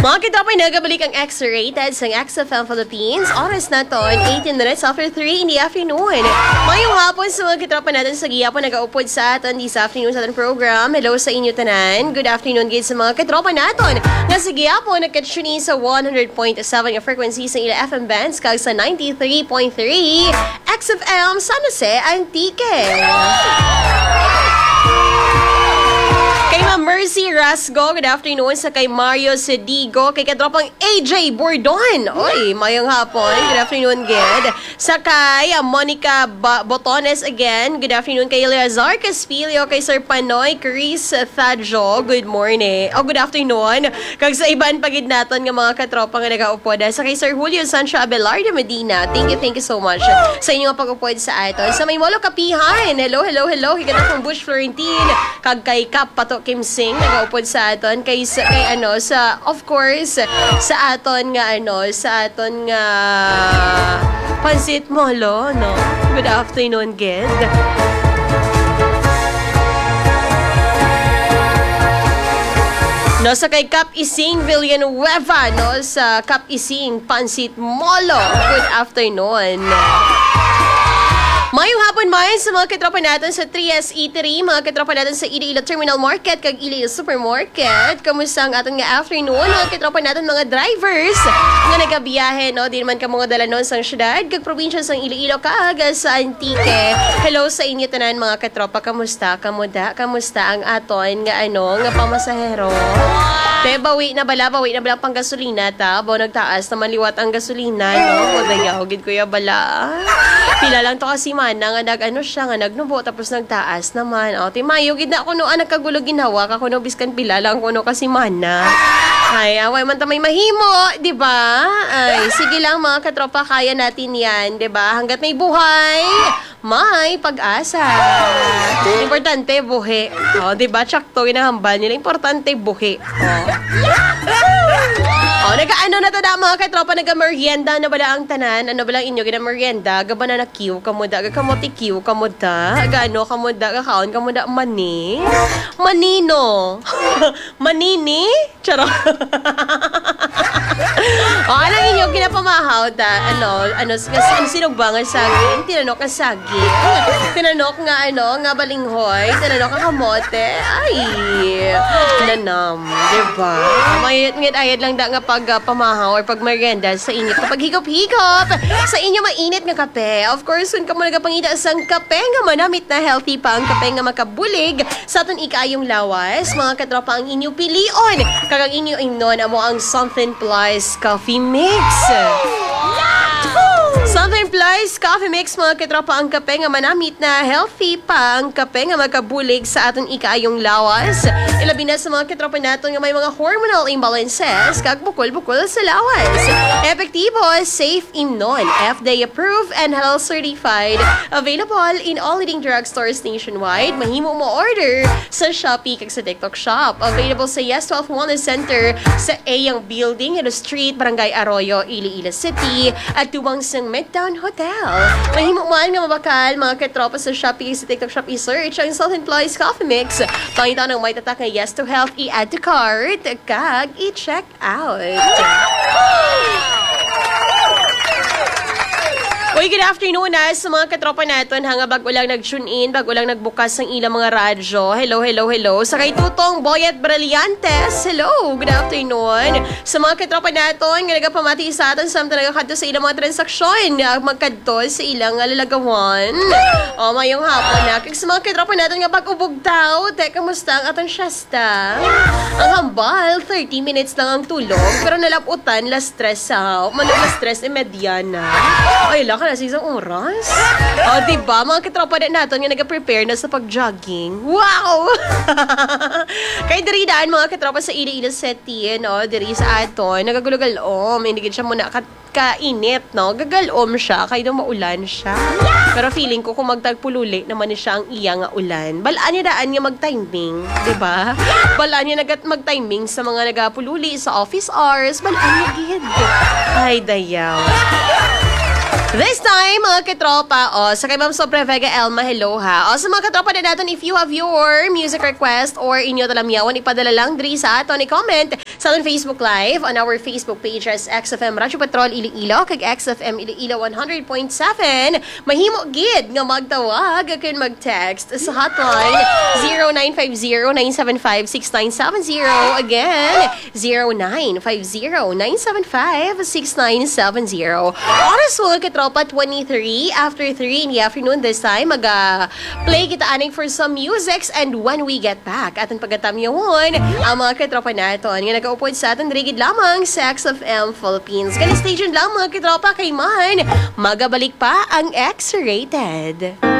Mga kitapay, nagabalik ang X-rated sa XFM Philippines. Oras na to, 18 minutes after 3 in the afternoon. Mayong hapon sa mga kitapay natin sa Giyapo, nag-aupod sa atin this afternoon sa ating program. Hello sa inyo tanan. Good afternoon guys sa mga kitapay natin. Nga sa Giyapo, nagkatune sa 100.7 yung frequency sa ila FM bands, kag sa 93.3 XFM San Jose Antique. Kay Ma'am Mercy Rasgo, good afternoon. Sa kay Mario Sedigo, kay katropang AJ Bordon. Oy, mayong hapon. Good afternoon, good. Sa kay Monica Botones again. Good afternoon. Kay Leazar Caspilio, kay Sir Panoy, Chris Thadjo. Good morning. Good afternoon. Kag sa iban pagid naton nga mga katropa nga nag-aupod. Sa kay Sir Julio Sancho Abelardo Medina. Thank you so much sa inyong pag-upod sa aton. Sa may Molo Kapihan. Hello. Kay katropang Bush Florentine. Kag kay Kap Pato Kim Sing nag-upod sa aton kay sa of course sa aton nga Pansit Molo, no. Good afternoon, Ged. No, sa kay Kap Ising Villanueva, no, sa Kap Ising Pansit Molo. Good afternoon. Mayong hapon mayon sa mga katropa natin sa 3S Eatery, mga katropa natin sa Iloilo Terminal Market, kag Iloilo Supermarket. Kamusta ang aton nga afternoon, mga katropa natin mga drivers nga nagabiyahe, no? Di naman ka mga dalanon sang syudad, kag probinsya sang Iloilo, kag sa Antique. Hello sa inyo tanan mga katropa, kamusta? Kamusta ang aton nga nga pamasahero? Te, bawi na bala pang gasolina ta. Bawa nagtaas naman liwat ang gasolina, no? O dayaw, gid kuya bala. Pila lang to kasi mana nga nagnubo tapos nagtaas naman. O, timayo gid na kuno nagkagulo ginhawa ka kuno biskan pila lang kuno kasi mana. Ay, away man ta may mahimo, di ba? Ay, sige lang mga katropa, kaya natin 'yan, di ba? Hangga't may buhay, may pag-asa. Importante buhi. O, di ba? Tsakto ginahambal nila. Importante buhi. Nag-ano na to na mga katropa, nag-merienda na bala ang tanan. Ano bala inyo, gina-merienda? Gaba na na-kiw, kamuda, gakamoti kiw, kamuda, gano, kamuda, kakaon, kamuda, mani? Manino? Manini? Charot. Ano inyo, ginapamahaw ta, sinugbangan saging, tinanok ang saging, tinanok nga balinghoy, tinanok ang kamote, ay, nanam, diba? Mayat ayad lang da nga pamahaw or pag merienda sa inyo kapag higop-higop sa inyo mainit nga kape. Of course, kung ka mo nagapangita sang kape nga manamit na healthy pa ang kape nga makabulig sa aton ikayong lawas, mga katropa ang inyo pilion kagang inyo ingnon amo ang Something Plus Coffee Mix. Something Plus Coffee Mix, mga katropa, ang kape nga manamit na healthy pa ang kape nga makabulig sa aton ikayong lawas. Ilabi na sa mga katropa naton nga may mga hormonal imbalances kag bukol-bukol sa lawas. Epektibo, safe imnon, FDA approved and health certified. Available in all leading drugstores nationwide. Mahimo mo order sa Shopee kag sa TikTok Shop. Available sa Yes 12 Wellness Center sa Ayang Building, Street, Barangay Arroyo, Iloilo City at tubang sang Midtown Hotel. Mahimo man nga mabakal mga katropa sa Shopee sa TikTok Shop, i-search ang Something Plus Coffee Mix. Pangita ng may tatak na Yes to Health, i-add to cart kag i-check out. Uy, good afternoon sa mga katropa natin. Hanga bago lang nag-tune in, bago lang nagbukas ng ilang mga radyo. Hello. Sa kay Tutong Boyet Brillantes, hello, good afternoon. Sa mga katropa natin, nga nagapamati sa atin, sa nagakadto sa ilang mga transaksyon, magkadto sa ilang lalagawan. Mayong hapon na. Kag sa mga katropa natin nga pag-ubog tao, kamusta ang aton syesta? Ang hambal, 30 minutes lang ang tulog, pero nalaputan, stress stress mediana. Ay, laka na sa isang oras. Diba, mga katropa natin nga nag-prepare na sa pag-jogging. Wow! Kay diri daan, mga katropa sa Iloilo City, diri sa aton, nagagulo-galom, hindi siya muna kainit, no? Gagalom siya, kaya daw maulan siya. Pero feeling ko kung magtagpululi naman siya ang iya nga ulan. Balaan niya daan nga mag-timing, diba? Balaan niya mag-timing sa mga nagapululi sa office hours. Balaan niya gid. Ay, dayaw. This time, mga katropa, sa kay Ma'am Sobre Vega Elma, hello ha. Sa mga katropa na natin, if you have your music request or inyo talamyawan, ipadala lang diri sa aton, i-comment Sa aton Facebook Live, on our Facebook page as XFM Radyo Patrol Iloilo, kag XFM Iloilo 100.7. Mahimo gid nga magtawag kag mag-text sa hotline 0950-975-6970. Again, 0950-975-6970. Oras mo katropa 23 after 3 in the afternoon this time. Mag-play kita aning for some musics, and when we get back, atin pagkatamyahon ang mga katropa naton nga nag-upod sa atin rigid lamang sa XFM Philippines. Ganun station lang mga katropa kay man. Magabalik pa ang X-Rated.